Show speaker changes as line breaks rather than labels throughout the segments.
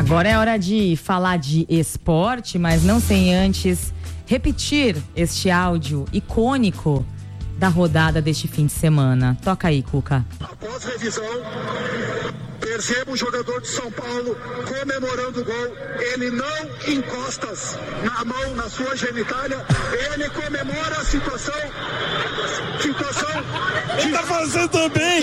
Agora é hora de falar de esporte, mas não sem antes repetir este áudio icônico da rodada deste fim de semana. Toca aí, Cuca.
Após revisão, percebo o jogador de São Paulo comemorando o gol. Ele não encosta na mão na sua genitália, ele comemora a situação.
Ele tá fazendo também.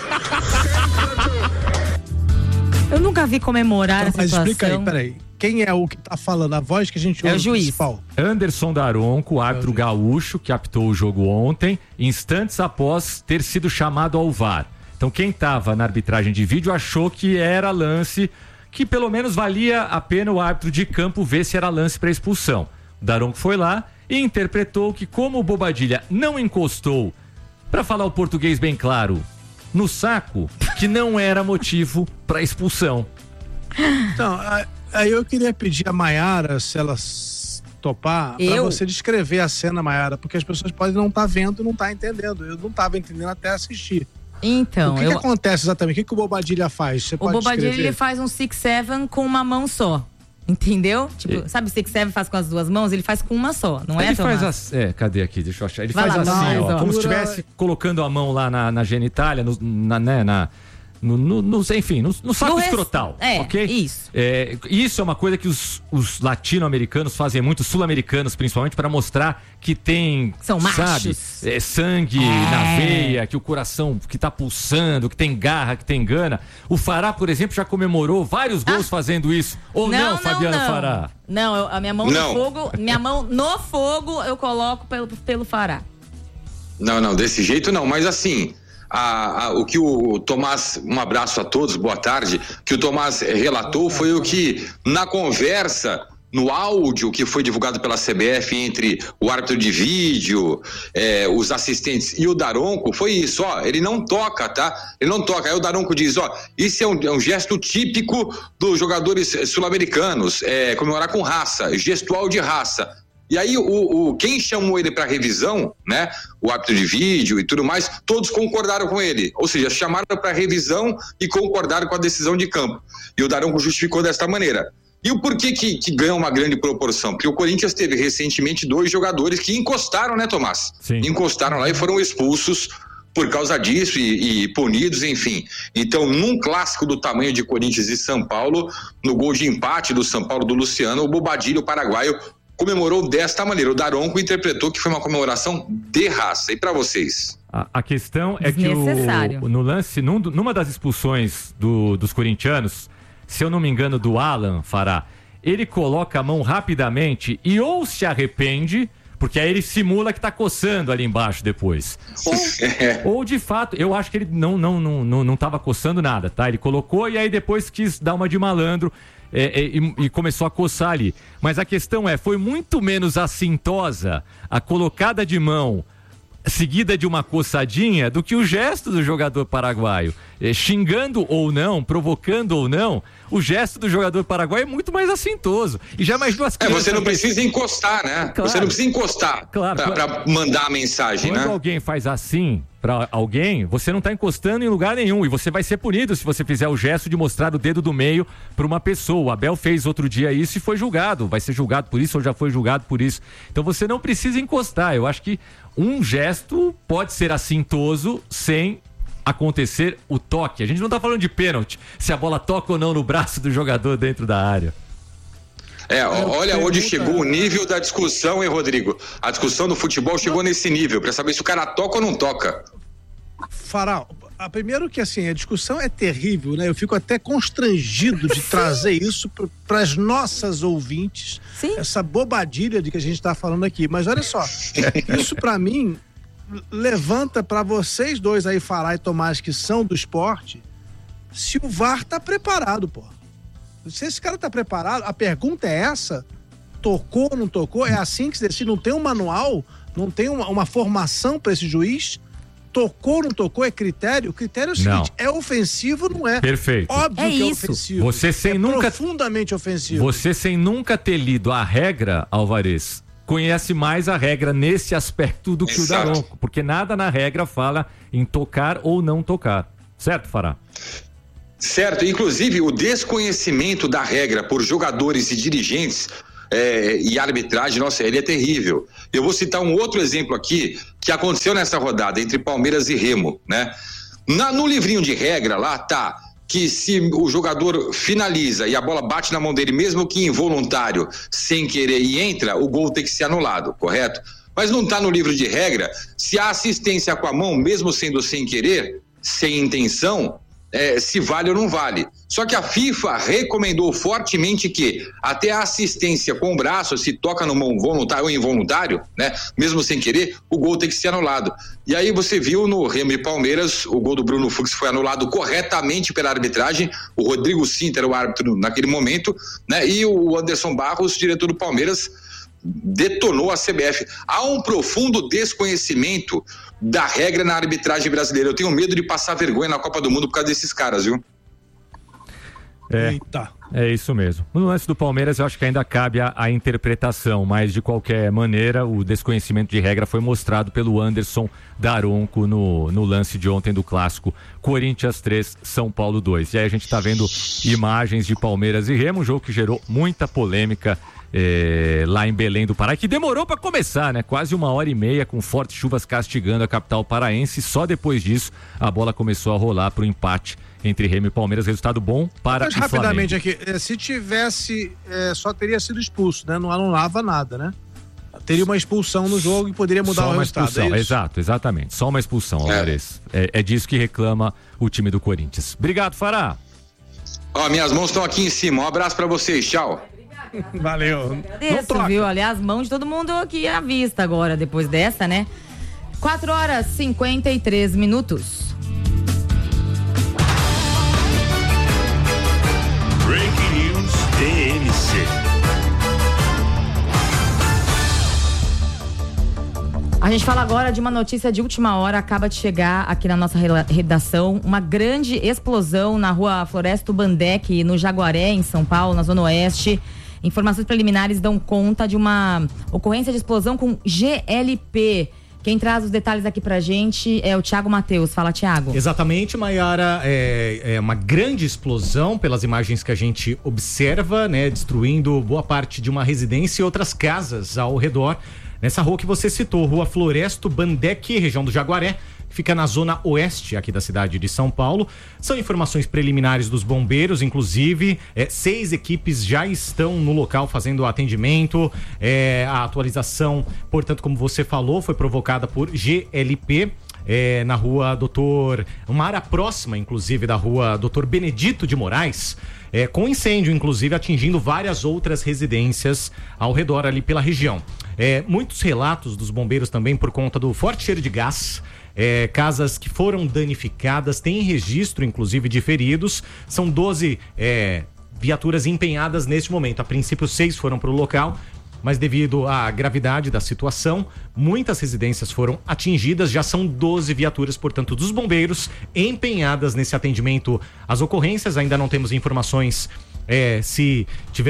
Eu nunca vi comemorar
então,
a situação.
Mas explica aí, peraí. Quem é o que tá falando? A voz que a gente ouve
é o juiz.
Principal.
Anderson Daronco, árbitro gaúcho, que apitou o jogo ontem, instantes após ter sido chamado ao VAR. Então quem estava na arbitragem de vídeo achou que era lance, que pelo menos valia a pena o árbitro de campo ver se era lance para expulsão. O Daronco foi lá e interpretou que, como o Bobadilha não encostou, para falar o português bem claro, no saco, que não era motivo para expulsão.
Então, aí eu queria pedir a Maiara, se ela topar, para você descrever a cena, Maiara, porque as pessoas podem não estar vendo e não estar entendendo. Eu não estava entendendo até assistir.
Então,
o que acontece exatamente? O que o Bobadilha faz? Você pode
Bobadilha,
descrever?
ele faz um 6-7 com uma mão só. Entendeu? Tipo, sabe o 6-7 faz com as duas mãos? Ele faz com uma só, não é, Tomás?
Ele faz cadê aqui? Deixa eu achar. Ele
Vai
faz
lá,
assim,
ó.
como se estivesse colocando a mão lá na genitália, no saco escrotal, ok?
Isso.
Isso é uma coisa que os latino-americanos fazem muito, sul-americanos principalmente, para mostrar que tem,
são machos,
sangue na veia, que o coração que tá pulsando, que tem garra, que tem gana. O Fará, por exemplo, já comemorou vários gols fazendo isso. Ou não, Fabiana Fará?
Não, a minha mão no fogo, no fogo eu coloco pelo Fará.
Não, desse jeito não, mas assim, o que o Tomás, um abraço a todos, boa tarde, que o Tomás relatou foi o que na conversa, no áudio que foi divulgado pela CBF entre o árbitro de vídeo, os assistentes e o Daronco, foi isso, ele não toca, tá? Ele não toca. Aí o Daronco diz, isso é um gesto típico dos jogadores sul-americanos, comemorar com raça, gestual de raça. E aí quem chamou ele para revisão, né, o árbitro de vídeo e tudo mais, todos concordaram com ele, ou seja, chamaram para revisão e concordaram com a decisão de campo. E o Daronco justificou desta maneira. E o porquê que ganha uma grande proporção? Porque o Corinthians teve recentemente 2 jogadores que encostaram, né, Tomás?
Sim.
Encostaram lá e foram expulsos por causa disso e punidos, enfim. Então, num clássico do tamanho de Corinthians e São Paulo, no gol de empate do São Paulo do Luciano, o Bobadilha, o paraguaio, comemorou desta maneira. O Daronco interpretou que foi uma comemoração de raça. E para vocês?
A questão é que no lance, numa das expulsões dos corintianos, se eu não me engano, do Alan Fará, ele coloca a mão rapidamente e ou se arrepende, porque aí ele simula que tá coçando ali embaixo depois. Ou de fato, eu acho que ele não tava coçando nada, tá? Ele colocou e aí depois quis dar uma de malandro e começou a coçar ali. Mas a questão foi muito menos assintosa a colocada de mão seguida de uma coçadinha do que o gesto do jogador paraguaio. Xingando ou não, provocando ou não, o gesto do jogador paraguaio é muito mais assintoso. E já mais duas crianças...
Você não precisa encostar, né?
Claro.
Você não precisa encostar pra mandar a mensagem,
quando
né?
alguém faz assim pra alguém, você não tá encostando em lugar nenhum e você vai ser punido se você fizer o gesto de mostrar o dedo do meio pra uma pessoa. O Abel fez outro dia isso e foi julgado. Vai ser julgado por isso ou já foi julgado por isso. Então você não precisa encostar. Eu acho que um gesto pode ser assintoso sem acontecer o toque. A gente não tá falando de pênalti, se a bola toca ou não no braço do jogador dentro da área.
Olha onde chegou o nível da discussão, hein, Rodrigo? A discussão do futebol chegou nesse nível, pra saber se o cara toca ou não toca.
Fará, primeiro que assim, a discussão é terrível, né? Eu fico até constrangido de trazer isso para as nossas ouvintes.
Sim.
Essa bobadilha de que a gente tá falando aqui. Mas olha só, isso para mim levanta para vocês dois aí, Fará e Tomás, que são do esporte, se o VAR tá preparado, pô. Se esse cara tá preparado, a pergunta é essa: tocou ou não tocou? É assim que se decide? Não tem um manual? Não tem uma formação para esse juiz? Tocou ou não tocou? É critério? O critério é o seguinte: é ofensivo ou não é?
Perfeito.
Óbvio que é ofensivo.
Você sem nunca...
profundamente ofensivo.
Você sem nunca ter lido a regra, Alvarez, conhece mais a regra nesse aspecto do que o Daronco, porque nada na regra fala em tocar ou não tocar. Certo, Fará?
Certo, inclusive o desconhecimento da regra por jogadores e dirigentes e arbitragem, nossa, ele é terrível. Eu vou citar um outro exemplo aqui que aconteceu nessa rodada entre Palmeiras e Remo, né? No livrinho de regra lá tá que se o jogador finaliza e a bola bate na mão dele, mesmo que involuntário, sem querer e entra, o gol tem que ser anulado, correto? Mas não tá no livro de regra se a assistência com a mão, mesmo sendo sem querer, sem intenção, se vale ou não vale. Só que a FIFA recomendou fortemente que até a assistência com o braço, se toca no mão voluntário ou involuntário, né, mesmo sem querer, o gol tem que ser anulado. E aí você viu no Remo e Palmeiras, o gol do Bruno Fux foi anulado corretamente pela arbitragem, o Rodrigo Sintra era o árbitro naquele momento, né, e o Anderson Barros, diretor do Palmeiras, detonou a CBF. Há um profundo desconhecimento da regra na arbitragem brasileira. Eu tenho medo de passar vergonha na Copa do Mundo por causa desses caras, viu?
Eita.
É isso mesmo. No lance do Palmeiras, eu acho que ainda cabe a interpretação, mas de qualquer maneira, o desconhecimento de regra foi mostrado pelo Anderson Daronco no lance de ontem do clássico Corinthians 3, São Paulo 2. E aí a gente tá vendo imagens de Palmeiras e Remo, um jogo que gerou muita polêmica lá em Belém do Pará, que demorou para começar, né? Quase 1h30 com fortes chuvas castigando a capital paraense. Só depois disso a bola começou a rolar pro empate entre Remo e Palmeiras. Resultado bom para o Flamengo. Mas
rapidamente aqui, se tivesse, só teria sido expulso, né? Não anulava nada, né? Teria uma expulsão no jogo e poderia mudar o resultado.
Expulsão, exato, exatamente. Só uma expulsão, Alvarez. É disso que reclama o time do Corinthians. Obrigado, Fará.
Minhas mãos estão aqui em cima. Um abraço para vocês. Tchau.
Valeu.
Agradeço, viu? Aliás, mão de todo mundo aqui à vista agora, depois dessa, né? 4h53.
Breaking News TMC.
A gente fala agora de uma notícia de última hora, acaba de chegar aqui na nossa redação, uma grande explosão na rua Floresto Bandeck, no Jaguaré, em São Paulo, na Zona Oeste. Informações preliminares dão conta de uma ocorrência de explosão com GLP. Quem traz os detalhes aqui pra gente é o Thiago Matheus. Fala, Thiago.
Exatamente, Maiara, é uma grande explosão pelas imagens que a gente observa, né, destruindo boa parte de uma residência e outras casas ao redor. Nessa rua que você citou, Rua Floresto Bandeck, região do Jaguaré, fica na zona oeste aqui da cidade de São Paulo. São informações preliminares dos bombeiros, inclusive 6 equipes já estão no local fazendo atendimento. A atualização, portanto, como você falou, foi provocada por GLP. Na rua Doutor, uma área próxima, inclusive, da rua Doutor Benedito de Moraes, com incêndio, inclusive, atingindo várias outras residências ao redor ali pela região. Muitos relatos dos bombeiros também por conta do forte cheiro de gás. Casas que foram danificadas, tem registro, inclusive, de feridos. São 12 viaturas empenhadas neste momento. A princípio, 6 foram para o local, mas devido à gravidade da situação, muitas residências foram atingidas. Já são 12 viaturas, portanto, dos bombeiros empenhadas nesse atendimento às ocorrências. Ainda não temos informações se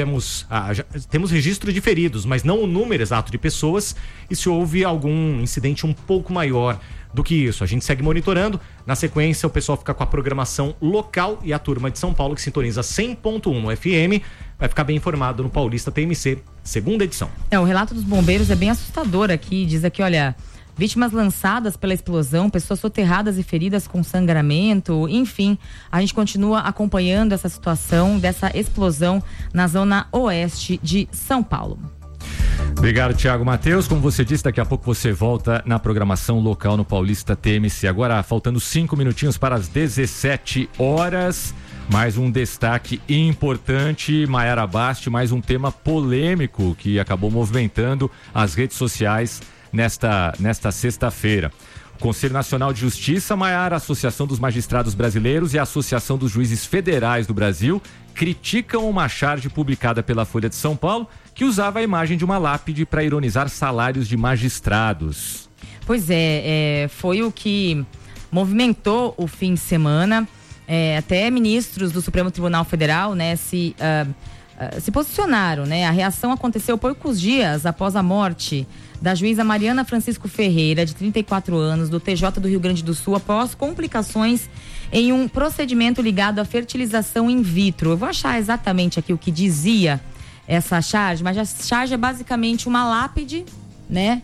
temos registro de feridos, mas não o número exato de pessoas e se houve algum incidente um pouco maior do que isso. A gente segue monitorando. Na sequência, o pessoal fica com a programação local e a turma de São Paulo, que sintoniza 100.1 no FM, vai ficar bem informado no Paulista TMC, segunda edição.
O relato dos bombeiros é bem assustador aqui. Diz aqui, olha, vítimas lançadas pela explosão, pessoas soterradas e feridas com sangramento, enfim, a gente continua acompanhando essa situação dessa explosão na zona oeste de São Paulo.
Obrigado, Thiago Matheus. Como você disse, daqui a pouco você volta na programação local no Paulista TMC. Agora, faltando 5 minutinhos para as 17 horas. Mais um destaque importante, Maiara Basti, mais um tema polêmico que acabou movimentando as redes sociais nesta sexta-feira. O Conselho Nacional de Justiça, Maiara, a Associação dos Magistrados Brasileiros e a Associação dos Juízes Federais do Brasil criticam uma charge publicada pela Folha de São Paulo que usava a imagem de uma lápide para ironizar salários de magistrados.
Pois foi o que movimentou o fim de semana. Até ministros do Supremo Tribunal Federal, né, se se posicionaram, né? A reação aconteceu poucos dias após a morte da juíza Mariana Francisco Ferreira, de 34 anos, do TJ do Rio Grande do Sul, após complicações em um procedimento ligado à fertilização in vitro. Eu vou achar exatamente aqui o que dizia essa charge, mas a charge é basicamente uma lápide, né?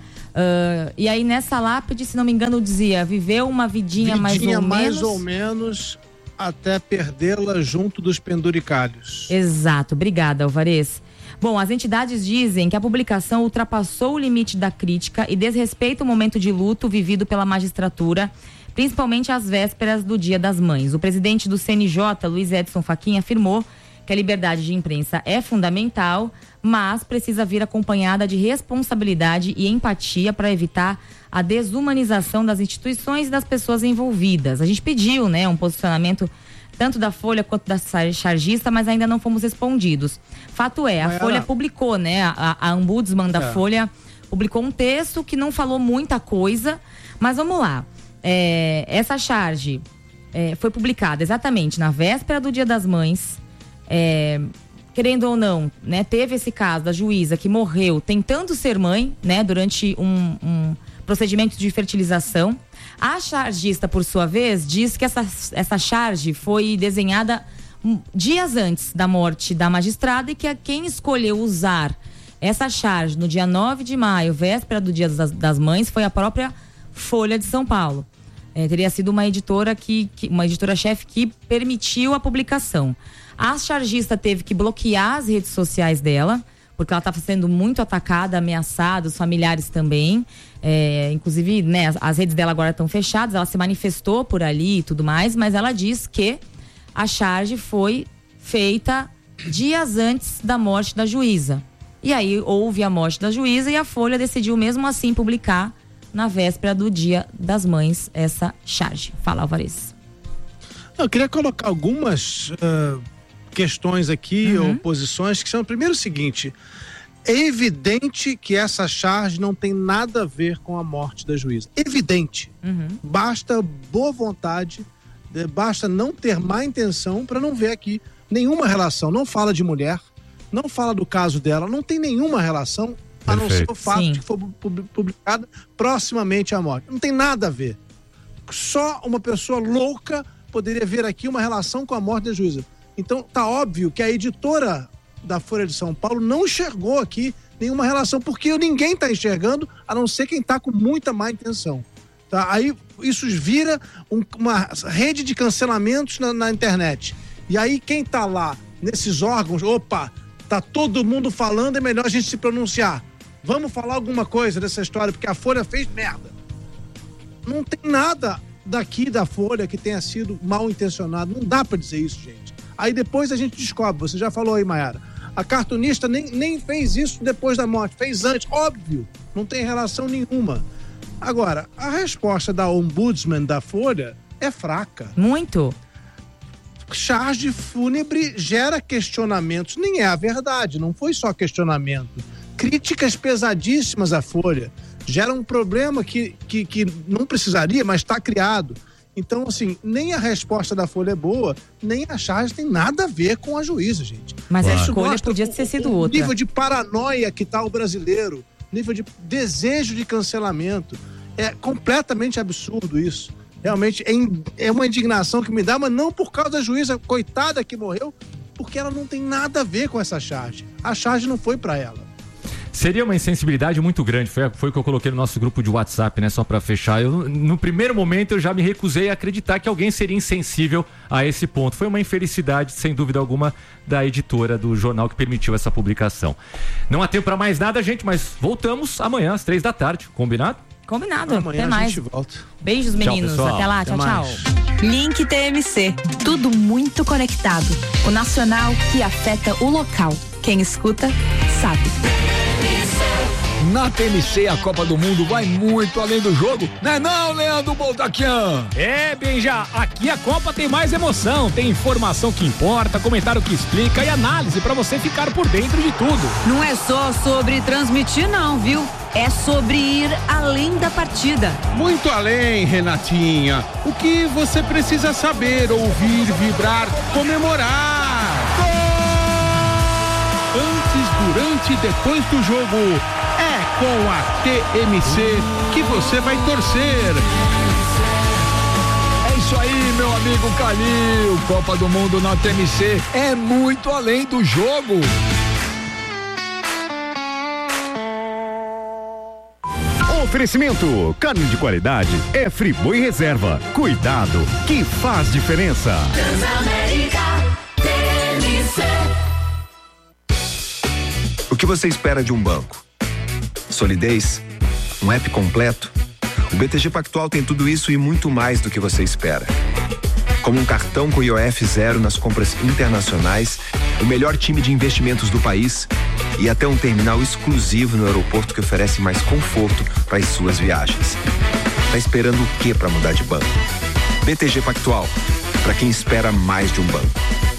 E aí nessa lápide, se não me engano, dizia: viveu uma vidinha mais ou menos
até perdê-la junto dos penduricalhos.
Exato, obrigada, Alvarez. Bom, as entidades dizem que a publicação ultrapassou o limite da crítica e desrespeita o momento de luto vivido pela magistratura, principalmente às vésperas do Dia das Mães. O presidente do CNJ, Luiz Edson Fachin, afirmou que a liberdade de imprensa é fundamental, mas precisa vir acompanhada de responsabilidade e empatia para evitar a desumanização das instituições e das pessoas envolvidas. A gente pediu, né, um posicionamento tanto da Folha quanto da chargista, mas ainda não fomos respondidos. Fato é, a Folha publicou, né, a ombudsman da Folha publicou um texto que não falou muita coisa, mas vamos lá. Essa charge foi publicada exatamente na véspera do Dia das Mães. Querendo ou não, né, teve esse caso da juíza que morreu tentando ser mãe, né, durante um procedimento de fertilização. A chargista, por sua vez, diz que essa charge foi desenhada dias antes da morte da magistrada e que quem escolheu usar essa charge no dia 9 de maio, véspera do Dia das Mães, foi a própria Folha de São Paulo. Teria sido uma editora-chefe que permitiu a publicação. A chargista teve que bloquear as redes sociais dela, porque ela estava sendo muito atacada, ameaçada, os familiares também. Inclusive, né, as redes dela agora estão fechadas, ela se manifestou por ali e tudo mais, mas ela diz que a charge foi feita dias antes da morte da juíza. E aí houve a morte da juíza e a Folha decidiu mesmo assim publicar na véspera do Dia das Mães essa charge. Fala, Alvarez.
Eu queria colocar algumas questões aqui, ou posições, que são, primeiro, o seguinte: é evidente que essa charge não tem nada a ver com a morte da juíza. Evidente. Basta boa vontade, basta não ter má intenção para não ver aqui nenhuma relação. Não fala de mulher, não fala do caso dela, não tem nenhuma relação, a não ser o fato de que foi publicada proximamente à morte. Não tem nada a ver. Só uma pessoa louca poderia ver aqui uma relação com a morte da juíza. Então, tá óbvio que a editora da Folha de São Paulo não enxergou aqui nenhuma relação, porque ninguém tá enxergando, a não ser quem tá com muita má intenção. Tá? Aí isso vira uma rede de cancelamentos na internet. E aí quem tá lá nesses órgãos, opa, tá todo mundo falando, é melhor a gente se pronunciar. Vamos falar alguma coisa dessa história, porque a Folha fez merda. Não tem nada daqui da Folha que tenha sido mal intencionado. Não dá pra dizer isso, gente. Aí depois a gente descobre, você já falou aí, Mayara, a cartunista nem fez isso depois da morte, fez antes, óbvio, não tem relação nenhuma. Agora, a resposta da ombudsman da Folha é fraca.
Muito.
Charge fúnebre gera questionamentos, nem é a verdade, não foi só questionamento. Críticas pesadíssimas à Folha, gera um problema que não precisaria, mas está criado. Então, assim, nem a resposta da Folha é boa, nem a charge tem nada a ver com a juíza, gente.
Mas a escolha podia ter sido outra.
O nível de paranoia que tá o brasileiro, nível de desejo de cancelamento, é completamente absurdo isso. Realmente é uma indignação que me dá, mas não por causa da juíza coitada que morreu, porque ela não tem nada a ver com essa charge. A charge não foi para ela.
Seria uma insensibilidade muito grande, foi o que eu coloquei no nosso grupo de WhatsApp, né, só pra fechar. No primeiro momento eu já me recusei a acreditar que alguém seria insensível a esse ponto. Foi uma infelicidade, sem dúvida alguma, da editora do jornal que permitiu essa publicação. Não há tempo pra mais nada, gente, mas voltamos amanhã às 3h, combinado?
Combinado,
amanhã
até mais.
A gente volta.
Beijos, meninos,
tchau,
até lá, tchau, tchau.
Link TMC, tudo muito conectado. O nacional que afeta o local. Quem escuta, sabe.
Na TMC, a Copa do Mundo vai muito além do jogo, né não, Leandro Boltaquian?
Benja, aqui a Copa tem mais emoção, tem informação que importa, comentário que explica e análise pra você ficar por dentro de tudo.
Não é só sobre transmitir não, viu? É sobre ir além da partida.
Muito além, Renatinha. O que você precisa saber, ouvir, vibrar, comemorar. Gol! ambiente depois do jogo. É com a TMC que você vai torcer.
É isso aí, meu amigo Calil. Copa do Mundo na TMC é muito além do jogo.
Oferecimento, carne de qualidade é Friboi Reserva. Cuidado, que faz diferença.
Transamérica, TMC.
O que você espera de um banco? Solidez? Um app completo? O BTG Pactual tem tudo isso e muito mais do que você espera. Como um cartão com IOF zero nas compras internacionais, o melhor time de investimentos do país e até um terminal exclusivo no aeroporto que oferece mais conforto para as suas viagens. Tá esperando o que para mudar de banco? BTG Pactual, para quem espera mais de um banco.